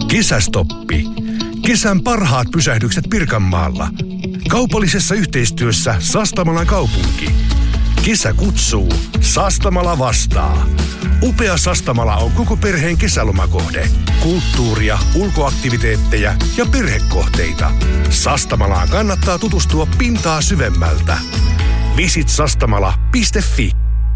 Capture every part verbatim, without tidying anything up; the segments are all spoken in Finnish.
Kesästoppi. Kesän parhaat pysähdykset Pirkanmaalla. Kaupallisessa yhteistyössä Sastamalan kaupunki. Kesä kutsuu. Sastamala vastaa. Upea Sastamala on koko perheen kesälomakohde. Kulttuuria, ulkoaktiviteetteja ja perhekohteita. Sastamalaan kannattaa tutustua pintaa syvemmältä. visit sastamala piste fi.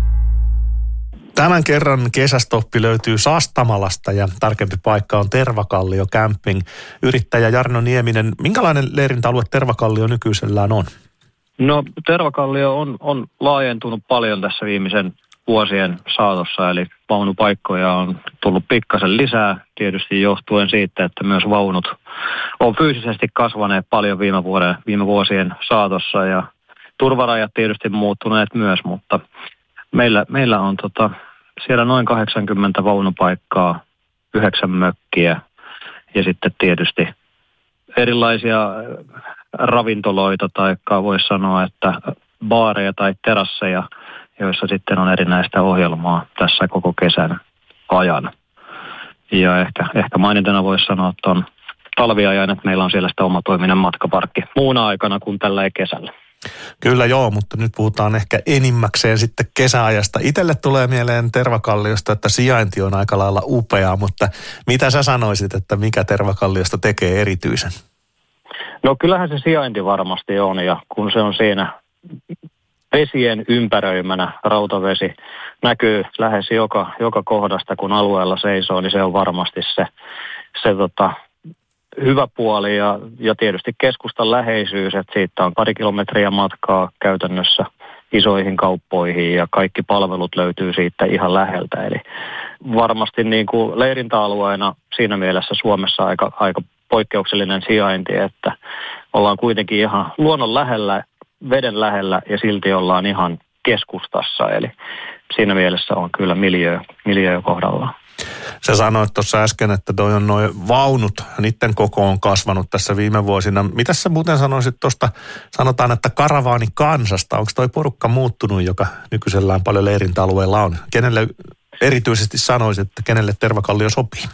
Tämän kerran kesästoppi löytyy Sastamalasta ja tarkempi paikka on Tervakallio Camping. Yrittäjä Jarno Nieminen, minkälainen leirintäalue Tervakallio nykyisellään on? No Tervakallio on, on laajentunut paljon tässä viimeisen vuosien saatossa, eli vaunupaikkoja on tullut pikkasen lisää, tietysti johtuen siitä, että myös vaunut on fyysisesti kasvaneet paljon viime, vuoden, viime vuosien saatossa ja turvarajat tietysti muuttuneet myös, mutta meillä, meillä on tota, siellä noin kahdeksankymmentä vaunupaikkaa, yhdeksän mökkiä ja sitten tietysti erilaisia ravintoloita tai voisi sanoa, että baareja tai terasseja, joissa sitten on erinäistä ohjelmaa tässä koko kesän ajan. Ja ehkä, ehkä mainintana voisi sanoa, että on talviajan, että meillä on siellä sitä omatoiminen matkaparkki muuna aikana kuin tällä kesällä. Kyllä joo, mutta nyt puhutaan ehkä enimmäkseen sitten kesäajasta. Itelle tulee mieleen Tervakalliosta, että sijainti on aika lailla upea, mutta mitä sä sanoisit, että mikä Tervakalliosta tekee erityisen? No kyllähän se sijainti varmasti on, ja kun se on siinä vesien ympäröimänä, rautavesi näkyy lähes joka, joka kohdasta, kun alueella seisoo, niin se on varmasti se, se tota, hyvä puoli ja, ja tietysti keskustan läheisyys, että siitä on pari kilometriä matkaa käytännössä isoihin kauppoihin ja kaikki palvelut löytyy siitä ihan läheltä. Eli varmasti niin kuin leirintäalueena siinä mielessä Suomessa aika, aika poikkeuksellinen sijainti, että ollaan kuitenkin ihan luonnon lähellä, veden lähellä ja silti ollaan ihan keskustassa. Eli siinä mielessä on kyllä miljöö, miljöö kohdallaan. Sä sanoit tuossa äsken, että toi on noin vaunut, niiden koko on kasvanut tässä viime vuosina. Mitäs sä muuten sanoisit tuosta, sanotaan, että karavaanin-kansasta? Onko toi porukka muuttunut, joka nykyisellään paljon leirintäalueella on? Kenelle erityisesti sanoisit, että kenelle Tervakallio sopii?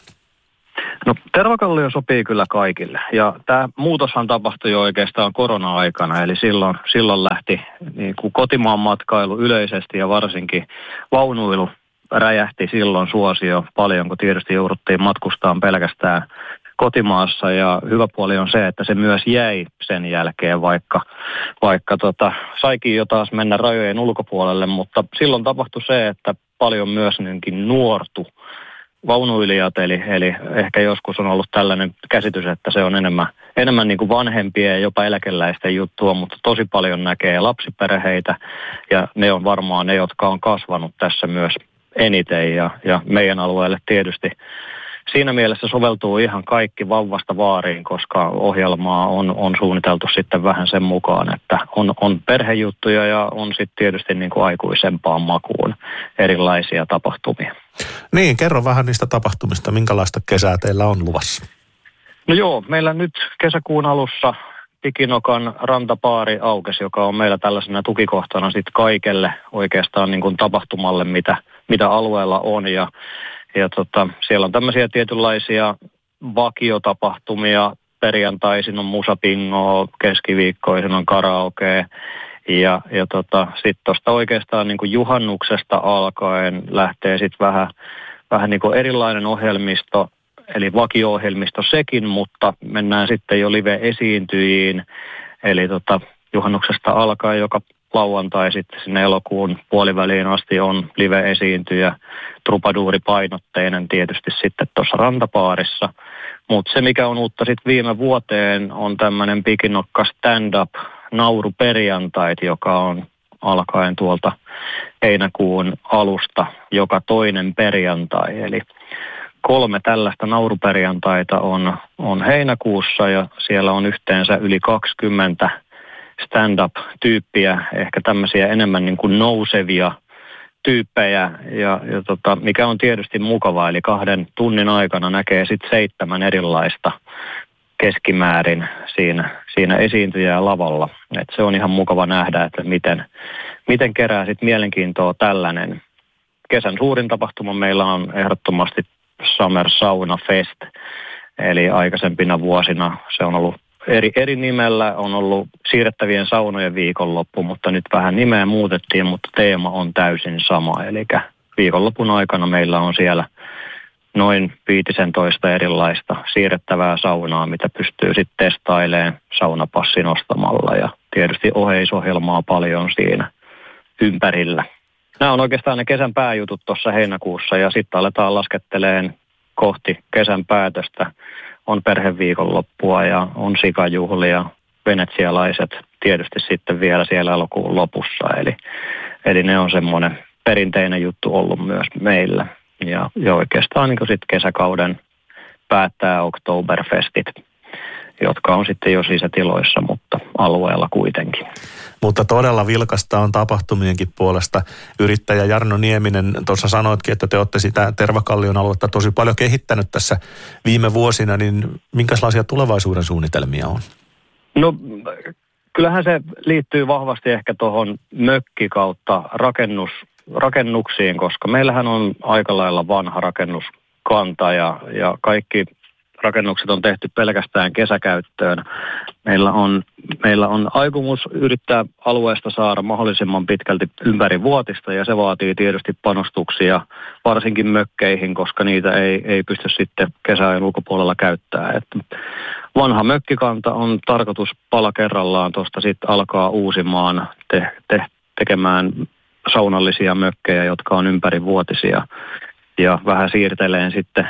No Tervakallio sopii kyllä kaikille ja tämä muutoshan tapahtui jo oikeastaan korona-aikana, eli silloin, silloin lähti niin kuin kotimaan matkailu yleisesti ja varsinkin vaunuilu räjähti silloin suosio paljon, kun tietysti jouduttiin matkustamaan pelkästään kotimaassa ja hyvä puoli on se, että se myös jäi sen jälkeen, vaikka, vaikka tota, saikin jo taas mennä rajojen ulkopuolelle, mutta silloin tapahtui se, että paljon myös niinkin nuortu vaunuilijat, eli, eli ehkä joskus on ollut tällainen käsitys, että se on enemmän, enemmän niin kuin vanhempien ja jopa eläkeläisten juttua, mutta tosi paljon näkee lapsiperheitä ja ne on varmaan ne, jotka on kasvanut tässä myös eniten ja, ja meidän alueelle tietysti siinä mielessä soveltuu ihan kaikki vauvasta vaariin, koska ohjelmaa on, on suunniteltu sitten vähän sen mukaan, että on, on perhejuttuja ja on sitten tietysti niin kuin aikuisempaan makuun erilaisia tapahtumia. Niin, kerro vähän niistä tapahtumista, minkälaista kesää teillä on luvassa? No joo, meillä nyt kesäkuun alussa Pikinokan rantapaari aukesi, joka on meillä tällaisena tukikohtana sitten kaikelle oikeastaan niin kuin tapahtumalle, mitä, mitä alueella on ja Ja tota, siellä on tämmöisiä tietynlaisia vakiotapahtumia. Perjantaisin on musapingoa, keskiviikkoisin on karaokea. Ja, ja tota, sitten tuosta oikeastaan niin kuin juhannuksesta alkaen lähtee sitten vähän, vähän niin kuin erilainen ohjelmisto, eli vakio-ohjelmisto sekin, mutta mennään sitten jo live-esiintyjiin. Eli tota, juhannuksesta alkaen joka lauantai sitten sinne elokuun puoliväliin asti on live-esiintyjä, trupaduuripainotteinen tietysti sitten tuossa rantapaarissa. Mutta se, mikä on uutta sitten viime vuoteen, on tämmöinen Pikinokka stand-up nauruperjantait, joka on alkaen tuolta heinäkuun alusta joka toinen perjantai. Eli kolme tällaista nauruperjantaita on, on heinäkuussa ja siellä on yhteensä yli kaksikymmentä stand-up-tyyppiä, ehkä tämmöisiä enemmän niin kuin nousevia tyyppejä, ja, ja tota, mikä on tietysti mukavaa, eli kahden tunnin aikana näkee sitten seitsemän erilaista keskimäärin siinä, siinä esiintyjää lavalla. Et se on ihan mukava nähdä, että miten, miten kerää sitten mielenkiintoa tällainen. Kesän suurin tapahtuma meillä on ehdottomasti Summer Sauna Fest, Eli aikaisempina vuosina se on ollut eri, eri nimellä, on ollut siirrettävien saunojen viikonloppu, mutta nyt vähän nimeä muutettiin, mutta teema on täysin sama. Eli viikonlopun aikana meillä on siellä noin viisitoista erilaista siirrettävää saunaa, mitä pystyy sitten testailemaan saunapassin ostamalla ja tietysti oheisohjelmaa paljon siinä ympärillä. Nämä on oikeastaan ne kesän pääjutut tuossa heinäkuussa ja sitten aletaan lasketteleen kohti kesän päätöstä. On perheviikonloppua ja on sikajuhlia, venetsialaiset tietysti sitten vielä siellä elokuun lopussa. Eli, eli ne on semmoinen perinteinen juttu ollut myös meillä. Ja, ja oikeastaan niin sitten kesäkauden päättää Oktoberfestit, jotka on sitten jo sisätiloissa, mutta alueella kuitenkin. Mutta todella vilkasta on tapahtumienkin puolesta. Yrittäjä Jarno Nieminen, tuossa sanoitkin, että te olette sitä Tervakallion aluetta tosi paljon kehittänyt tässä viime vuosina, niin minkälaisia tulevaisuuden suunnitelmia on? No kyllähän se liittyy vahvasti ehkä tuohon mökki kautta rakennus, rakennuksiin, koska meillähän on aika lailla vanha rakennuskanta ja, ja kaikki rakennukset on tehty pelkästään kesäkäyttöön. Meillä on, meillä on aikomus yrittää alueesta saada mahdollisimman pitkälti ympärivuotista ja se vaatii tietysti panostuksia varsinkin mökkeihin, koska niitä ei, ei pysty sitten kesäajan ulkopuolella käyttämään. Että vanha mökkikanta on tarkoitus pala kerrallaan tuosta sitten alkaa uusimaan te, te, tekemään saunallisia mökkejä, jotka on ympärivuotisia ja vähän siirteleen sitten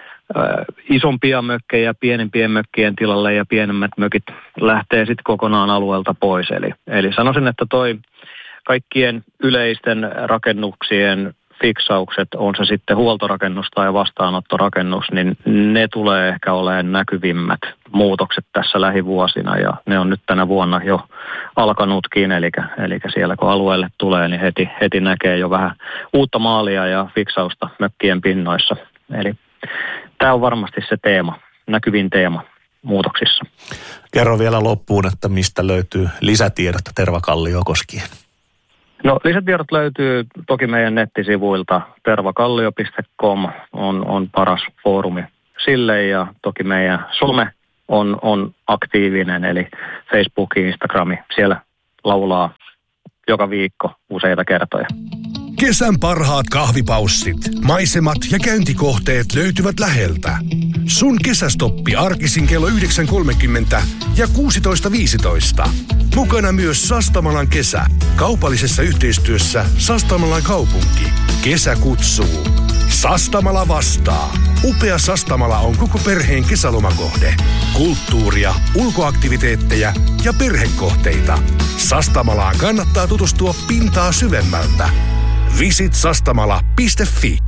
isompia mökkejä pienempien mökkien tilalle ja pienemmät mökit lähtee sitten kokonaan alueelta pois. Eli, eli sanoisin, että toi kaikkien yleisten rakennuksien fiksaukset, on se sitten huoltorakennus tai vastaanottorakennus, niin ne tulee ehkä olemaan näkyvimmät muutokset tässä lähivuosina ja ne on nyt tänä vuonna jo alkanutkin, eli, eli siellä kun alueelle tulee, niin heti, heti näkee jo vähän uutta maalia ja fiksausta mökkien pinnoissa. Eli tämä on varmasti se teema, näkyvin teema muutoksissa. Kerro vielä loppuun, että mistä löytyy lisätiedot Tervakallio koskien. No lisätiedot löytyy toki meidän nettisivuilta. tervakallio piste com on, on paras foorumi sille ja toki meidän some on, on aktiivinen, eli Facebook, Instagrami, siellä laulaa joka viikko useita kertoja. Kesän parhaat kahvipaussit, maisemat ja käyntikohteet löytyvät läheltä. Sun kesästoppi arkisin kello yhdeksän kolmekymmentä ja kuusitoista viisitoista. Mukana myös Sastamalan kesä. Kaupallisessa yhteistyössä Sastamalan kaupunki. Kesä kutsuu. Sastamala vastaa. Upea Sastamala on koko perheen kesälomakohde. Kulttuuria, ulkoaktiviteetteja ja perhekohteita. Sastamalaan kannattaa tutustua pintaa syvemmältä. visit sastamala piste fi